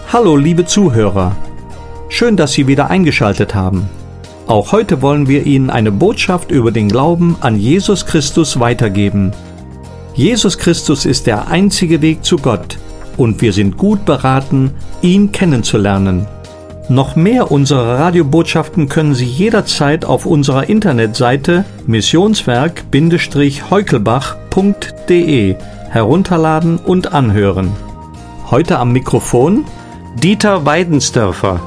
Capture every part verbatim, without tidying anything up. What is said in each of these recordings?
Hallo liebe Zuhörer, schön, dass Sie wieder eingeschaltet haben. Auch heute wollen wir Ihnen eine Botschaft über den Glauben an Jesus Christus weitergeben. Jesus Christus ist der einzige Weg zu Gott und wir sind gut beraten, ihn kennenzulernen. Noch mehr unserer Radiobotschaften können Sie jederzeit auf unserer Internetseite missionswerk-heukelbach punkt de herunterladen und anhören. Heute am Mikrofon Dieter Weidensdörfer.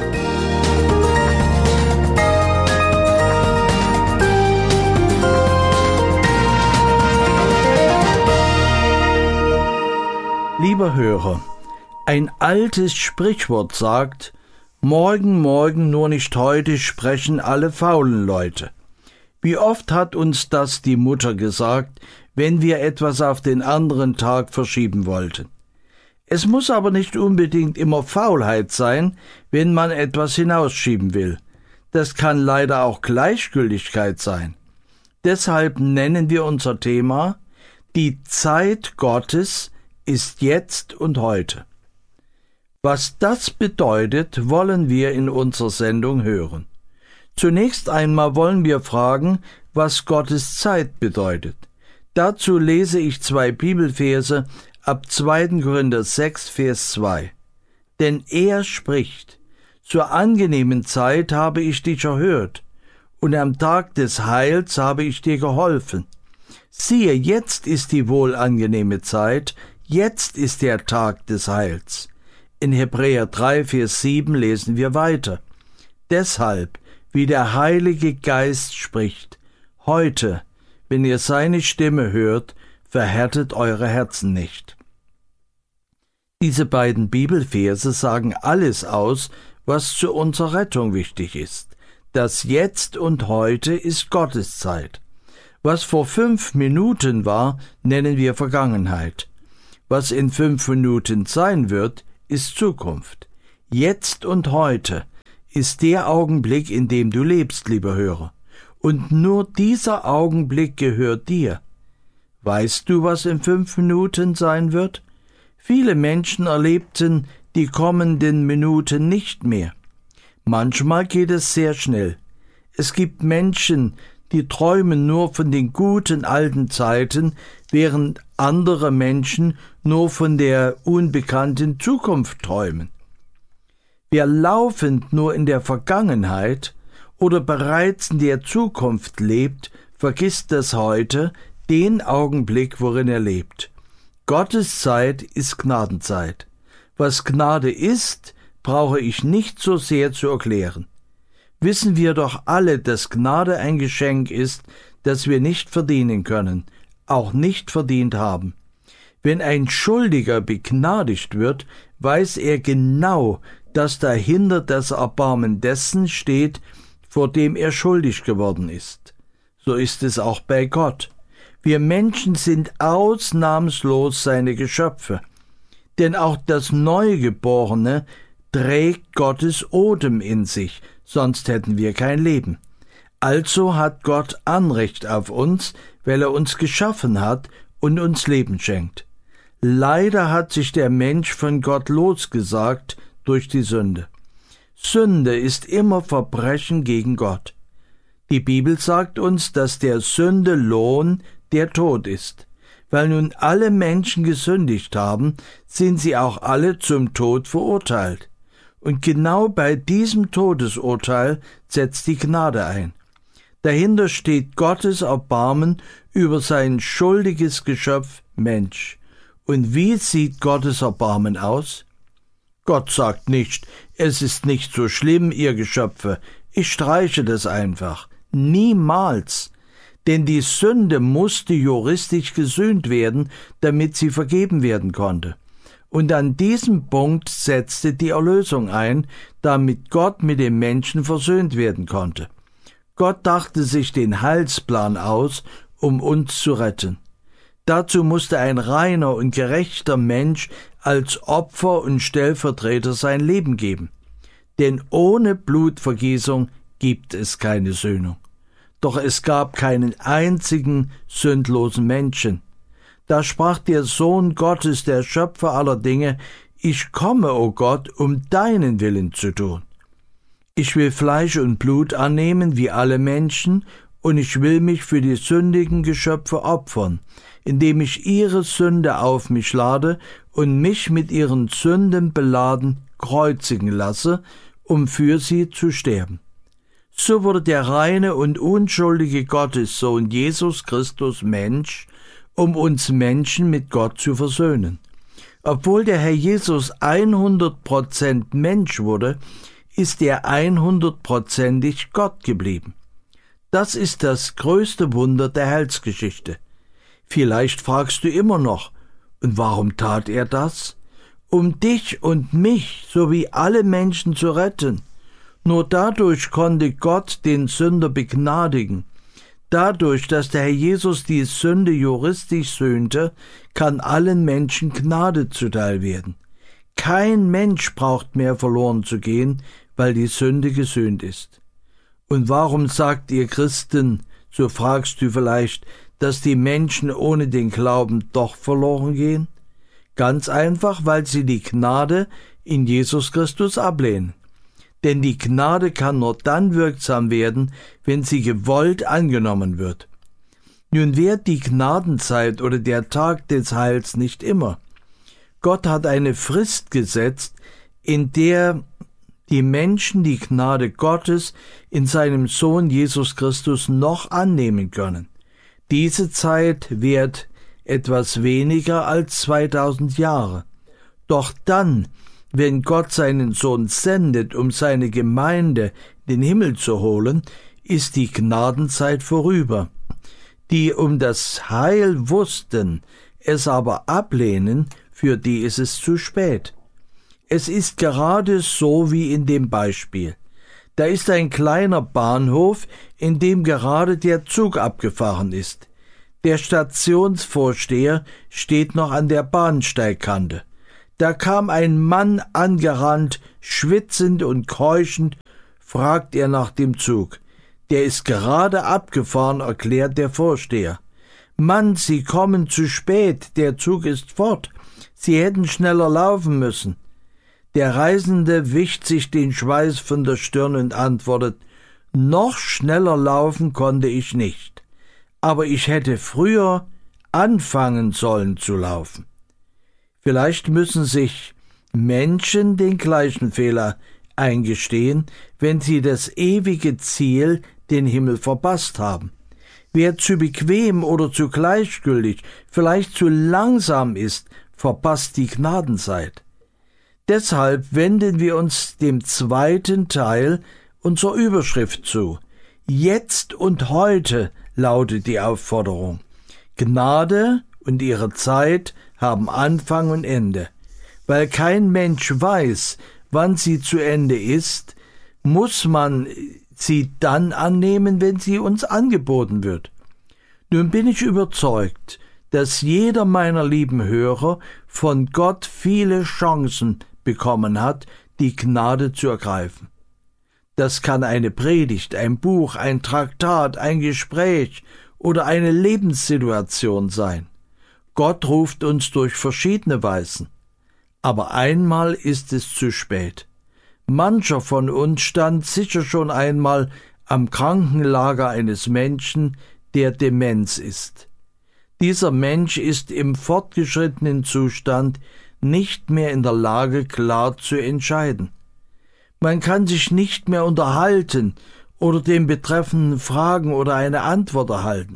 Lieber Hörer, ein altes Sprichwort sagt: Morgen, morgen, nur nicht heute, sprechen alle faulen Leute. Wie oft hat uns das die Mutter gesagt, wenn wir etwas auf den anderen Tag verschieben wollten? Es muss aber nicht unbedingt immer Faulheit sein, wenn man etwas hinausschieben will. Das kann leider auch Gleichgültigkeit sein. Deshalb nennen wir unser Thema: Die Zeit Gottes ist jetzt und heute. Was das bedeutet, wollen wir in unserer Sendung hören. Zunächst einmal wollen wir fragen, was Gottes Zeit bedeutet. Dazu lese ich zwei Bibelverse ab zweiter Korinther sechs, Vers zwei. Denn er spricht: Zur angenehmen Zeit habe ich dich erhört, und am Tag des Heils habe ich dir geholfen. Siehe, jetzt ist die wohlangenehme Zeit, jetzt ist der Tag des Heils. In Hebräer drei, Vers sieben lesen wir weiter: Deshalb, wie der Heilige Geist spricht, heute, wenn ihr seine Stimme hört, verhärtet eure Herzen nicht. Diese beiden Bibelverse sagen alles aus, was zu unserer Rettung wichtig ist. Das Jetzt und Heute ist Gottes Zeit. Was vor fünf Minuten war, nennen wir Vergangenheit. Was in fünf Minuten sein wird, ist Zukunft. Jetzt und heute ist der Augenblick, in dem du lebst, lieber Hörer. Und nur dieser Augenblick gehört dir. Weißt du, was in fünf Minuten sein wird? Viele Menschen erlebten die kommenden Minuten nicht mehr. Manchmal geht es sehr schnell. Es gibt Menschen, die träumen nur von den guten alten Zeiten, während andere Menschen nur von der unbekannten Zukunft träumen. Wer laufend nur in der Vergangenheit oder bereits in der Zukunft lebt, vergisst das Heute, den Augenblick, worin er lebt. Gottes Zeit ist Gnadenzeit. Was Gnade ist, brauche ich nicht so sehr zu erklären. Wissen wir doch alle, dass Gnade ein Geschenk ist, das wir nicht verdienen können, auch nicht verdient haben. Wenn ein Schuldiger begnadigt wird, weiß er genau, dass dahinter das Erbarmen dessen steht, vor dem er schuldig geworden ist. So ist es auch bei Gott. Wir Menschen sind ausnahmslos seine Geschöpfe, denn auch das Neugeborene trägt Gottes Odem in sich, sonst hätten wir kein Leben. Also hat Gott Anrecht auf uns, weil er uns geschaffen hat und uns Leben schenkt. Leider hat sich der Mensch von Gott losgesagt durch die Sünde. Sünde ist immer Verbrechen gegen Gott. Die Bibel sagt uns, dass der Sünde Lohn der Tod ist. Weil nun alle Menschen gesündigt haben, sind sie auch alle zum Tod verurteilt. Und genau bei diesem Todesurteil setzt die Gnade ein. Dahinter steht Gottes Erbarmen über sein schuldiges Geschöpf Mensch. Und wie sieht Gottes Erbarmen aus? Gott sagt nicht: Es ist nicht so schlimm, ihr Geschöpfe, ich streiche das einfach. Niemals. Denn die Sünde musste juristisch gesühnt werden, damit sie vergeben werden konnte. Und an diesem Punkt setzte die Erlösung ein, damit Gott mit dem Menschen versöhnt werden konnte. Gott dachte sich den Heilsplan aus, um uns zu retten. Dazu musste ein reiner und gerechter Mensch als Opfer und Stellvertreter sein Leben geben. Denn ohne Blutvergießung gibt es keine Sühnung. Doch es gab keinen einzigen sündlosen Menschen. Da sprach der Sohn Gottes, der Schöpfer aller Dinge, ich komme, o Gott, um deinen Willen zu tun. Ich will Fleisch und Blut annehmen wie alle Menschen, und ich will mich für die sündigen Geschöpfe opfern, indem ich ihre Sünde auf mich lade und mich mit ihren Sünden beladen kreuzigen lasse, um für sie zu sterben. So wurde der reine und unschuldige Gottessohn Jesus Christus Mensch, um uns Menschen mit Gott zu versöhnen. Obwohl der Herr Jesus hundert Prozent Mensch wurde, ist er hundertprozentig Gott geblieben. Das ist das größte Wunder der Heilsgeschichte. Vielleicht fragst du immer noch, und warum tat er das? Um dich und mich sowie alle Menschen zu retten. Nur dadurch konnte Gott den Sünder begnadigen. Dadurch, dass der Herr Jesus die Sünde juristisch sühnte, kann allen Menschen Gnade zuteil werden. Kein Mensch braucht mehr verloren zu gehen, weil die Sünde gesühnt ist. Und warum sagt ihr Christen, so fragst du vielleicht, dass die Menschen ohne den Glauben doch verloren gehen? Ganz einfach, weil sie die Gnade in Jesus Christus ablehnen. Denn die Gnade kann nur dann wirksam werden, wenn sie gewollt angenommen wird. Nun währt die Gnadenzeit oder der Tag des Heils nicht immer. Gott hat eine Frist gesetzt, in der die Menschen die Gnade Gottes in seinem Sohn Jesus Christus noch annehmen können. Diese Zeit währt etwas weniger als zweitausend Jahre. Doch dann, wenn Gott seinen Sohn sendet, um seine Gemeinde in den Himmel zu holen, ist die Gnadenzeit vorüber. Die um das Heil wussten, es aber ablehnen, für die ist es zu spät. Es ist gerade so wie in dem Beispiel. Da ist ein kleiner Bahnhof, in dem gerade der Zug abgefahren ist. Der Stationsvorsteher steht noch an der Bahnsteigkante. Da kam ein Mann angerannt, schwitzend und keuchend, fragt er nach dem Zug. Der ist gerade abgefahren, erklärt der Vorsteher. Mann, Sie kommen zu spät, der Zug ist fort. Sie hätten schneller laufen müssen. Der Reisende wischt sich den Schweiß von der Stirn und antwortet, noch schneller laufen konnte ich nicht, aber ich hätte früher anfangen sollen zu laufen. Vielleicht müssen sich Menschen den gleichen Fehler eingestehen, wenn sie das ewige Ziel, den Himmel, verpasst haben. Wer zu bequem oder zu gleichgültig, vielleicht zu langsam ist, verpasst die Gnadenzeit. Deshalb wenden wir uns dem zweiten Teil unserer Überschrift zu. Jetzt und heute lautet die Aufforderung. Gnade und ihre Zeit haben Anfang und Ende. Weil kein Mensch weiß, wann sie zu Ende ist, muss man sie dann annehmen, wenn sie uns angeboten wird. Nun bin ich überzeugt, dass jeder meiner lieben Hörer von Gott viele Chancen bekommen hat, die Gnade zu ergreifen. Das kann eine Predigt, ein Buch, ein Traktat, ein Gespräch oder eine Lebenssituation sein. Gott ruft uns durch verschiedene Weisen. Aber einmal ist es zu spät. Mancher von uns stand sicher schon einmal am Krankenlager eines Menschen, der Demenz ist. Dieser Mensch ist im fortgeschrittenen Zustand nicht mehr in der Lage, klar zu entscheiden. Man kann sich nicht mehr unterhalten oder den Betreffenden fragen oder eine Antwort erhalten.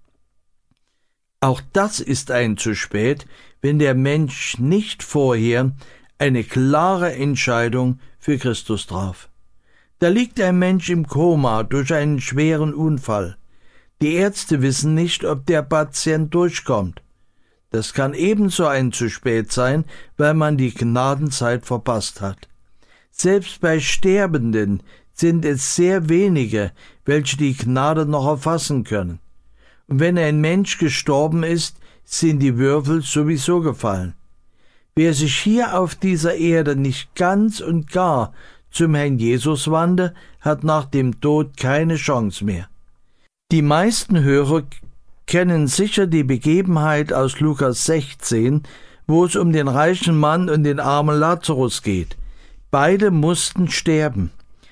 Auch das ist ein zu spät, wenn der Mensch nicht vorher eine klare Entscheidung für Christus traf. Da liegt ein Mensch im Koma durch einen schweren Unfall. Die Ärzte wissen nicht, ob der Patient durchkommt. Das kann ebenso ein zu spät sein, weil man die Gnadenzeit verpasst hat. Selbst bei Sterbenden sind es sehr wenige, welche die Gnade noch erfassen können. Und wenn ein Mensch gestorben ist, sind die Würfel sowieso gefallen. Wer sich hier auf dieser Erde nicht ganz und gar zum Herrn Jesus wandte, hat nach dem Tod keine Chance mehr. Die meisten Hörer kennen sicher die Begebenheit aus Lukas sechzehn, wo es um den reichen Mann und den armen Lazarus geht. Beide mussten sterben.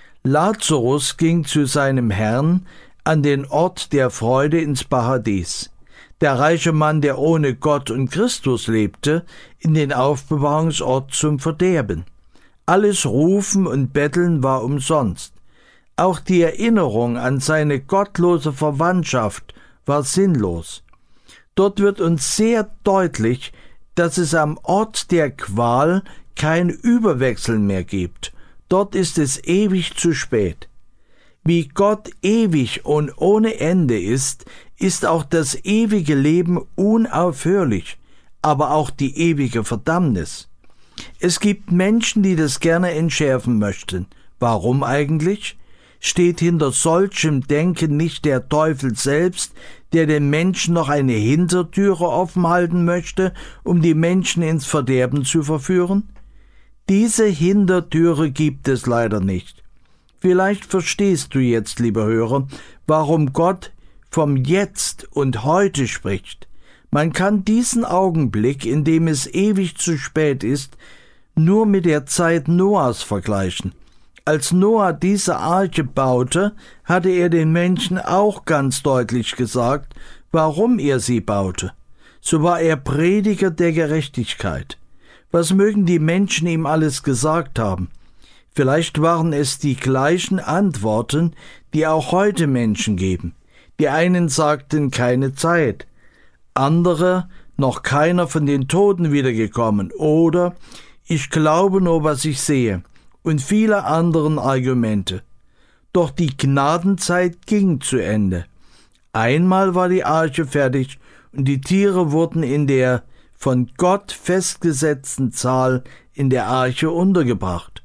Lazarus ging zu seinem Herrn an den Ort der Freude ins Paradies. Der reiche Mann, der ohne Gott und Christus lebte, in den Aufbewahrungsort zum Verderben. Alles Rufen und Betteln war umsonst. Auch die Erinnerung an seine gottlose Verwandtschaft war sinnlos. Dort wird uns sehr deutlich, dass es am Ort der Qual kein Überwechseln mehr gibt. Dort ist es ewig zu spät. Wie Gott ewig und ohne Ende ist, ist auch das ewige Leben unaufhörlich, aber auch die ewige Verdammnis. Es gibt Menschen, die das gerne entschärfen möchten. Warum eigentlich? Steht hinter solchem Denken nicht der Teufel selbst, der den Menschen noch eine Hintertüre offen halten möchte, um die Menschen ins Verderben zu verführen? Diese Hintertüre gibt es leider nicht. Vielleicht verstehst du jetzt, lieber Hörer, warum Gott vom Jetzt und Heute spricht. Man kann diesen Augenblick, in dem es ewig zu spät ist, nur mit der Zeit Noahs vergleichen. Als Noah diese Arche baute, hatte er den Menschen auch ganz deutlich gesagt, warum er sie baute. So war er Prediger der Gerechtigkeit. Was mögen die Menschen ihm alles gesagt haben? Vielleicht waren es die gleichen Antworten, die auch heute Menschen geben. Die einen sagten keine Zeit, andere noch keiner von den Toten wiedergekommen oder ich glaube nur, was ich sehe und viele anderen Argumente. Doch die Gnadenzeit ging zu Ende. Einmal war die Arche fertig und die Tiere wurden in der von Gott festgesetzten Zahl in der Arche untergebracht.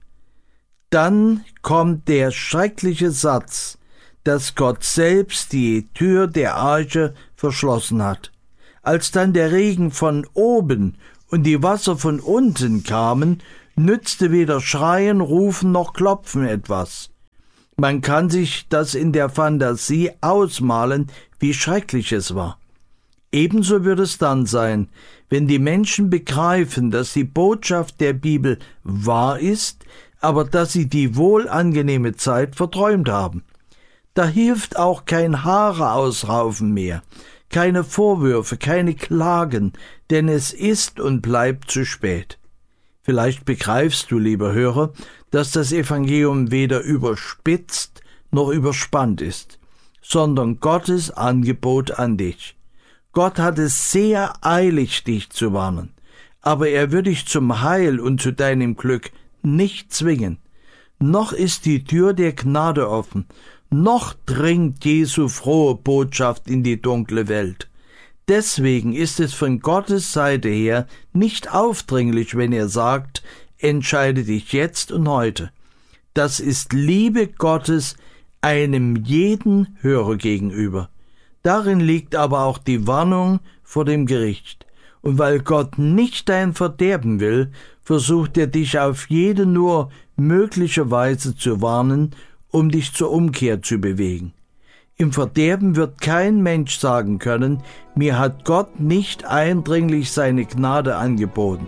Dann kommt der schreckliche Satz, dass Gott selbst die Tür der Arche verschlossen hat. Als dann der Regen von oben und die Wasser von unten kamen, nützte weder Schreien, Rufen noch Klopfen etwas. Man kann sich das in der Fantasie ausmalen, wie schrecklich es war. Ebenso wird es dann sein, wenn die Menschen begreifen, dass die Botschaft der Bibel wahr ist, aber dass sie die wohlangenehme Zeit verträumt haben. Da hilft auch kein Haare ausraufen mehr, keine Vorwürfe, keine Klagen, denn es ist und bleibt zu spät. Vielleicht begreifst du, lieber Hörer, dass das Evangelium weder überspitzt noch überspannt ist, sondern Gottes Angebot an dich. Gott hat es sehr eilig, dich zu warnen, aber er wird dich zum Heil und zu deinem Glück nicht zwingen. Noch ist die Tür der Gnade offen, noch dringt Jesu frohe Botschaft in die dunkle Welt. Deswegen ist es von Gottes Seite her nicht aufdringlich, wenn er sagt, entscheide dich jetzt und heute. Das ist Liebe Gottes einem jeden Hörer gegenüber. Darin liegt aber auch die Warnung vor dem Gericht. Und weil Gott nicht dein Verderben will, versucht er dich auf jede nur mögliche Weise zu warnen, um dich zur Umkehr zu bewegen. Im Verderben wird kein Mensch sagen können, mir hat Gott nicht eindringlich seine Gnade angeboten.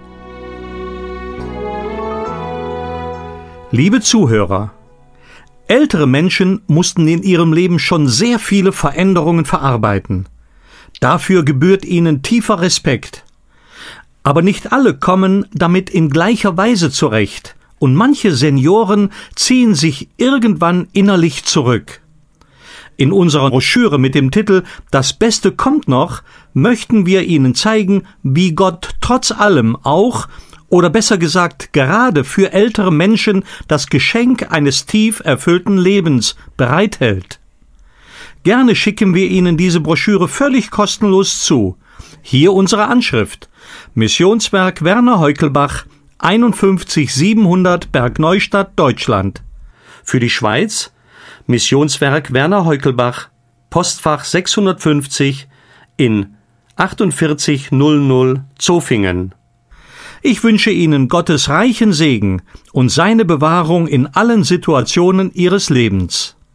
Liebe Zuhörer, ältere Menschen mussten in ihrem Leben schon sehr viele Veränderungen verarbeiten. Dafür gebührt ihnen tiefer Respekt. Aber nicht alle kommen damit in gleicher Weise zurecht und manche Senioren ziehen sich irgendwann innerlich zurück. In unserer Broschüre mit dem Titel »Das Beste kommt noch« möchten wir Ihnen zeigen, wie Gott trotz allem auch, oder besser gesagt gerade für ältere Menschen, das Geschenk eines tief erfüllten Lebens bereithält. Gerne schicken wir Ihnen diese Broschüre völlig kostenlos zu. Hier unsere Anschrift: Missionswerk Werner Heukelbach, einundfünfzig siebenhundert Bergneustadt, Deutschland. Für die Schweiz Missionswerk Werner Heukelbach, Postfach sechshundertfünfzig in achtundvierzig null null Zofingen. Ich wünsche Ihnen Gottes reichen Segen und seine Bewahrung in allen Situationen Ihres Lebens.